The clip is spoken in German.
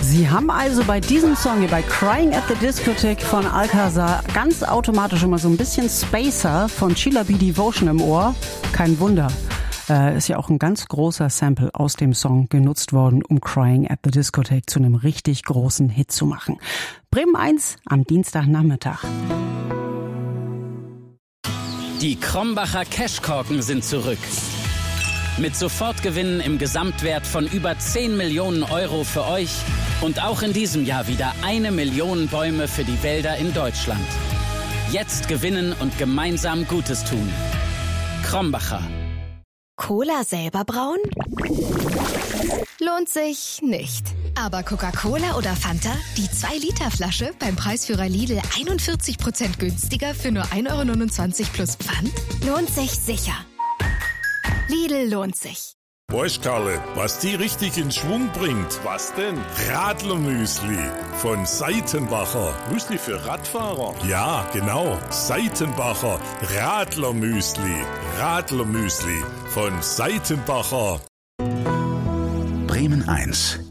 Sie haben also bei diesem Song hier, bei Crying at the Discotheque von Alcazar, ganz automatisch immer so ein bisschen Spacer von Sheila B. Devotion im Ohr. Kein Wunder. Ist ja auch ein ganz großer Sample aus dem Song genutzt worden, um Crying at the Discotheque zu einem richtig großen Hit zu machen. Bremen 1 am Dienstagnachmittag. Die Krombacher Cashkorken sind zurück. Mit Sofortgewinnen im Gesamtwert von über 10 Millionen Euro für euch und auch in diesem Jahr wieder 1 Million Bäume für die Wälder in Deutschland. Jetzt gewinnen und gemeinsam Gutes tun. Krombacher. Cola selber brauen? Lohnt sich nicht. Aber Coca-Cola oder Fanta? Die 2-Liter-Flasche beim Preisführer Lidl 41% günstiger für nur 1,29 € plus Pfand? Lohnt sich sicher. Lidl lohnt sich. Weißt Karle, was die richtig in Schwung bringt? Was denn? Radlermüsli von Seitenbacher. Müsli für Radfahrer? Ja, genau. Seitenbacher Radlermüsli. Radlermüsli von Seitenbacher. Bremen 1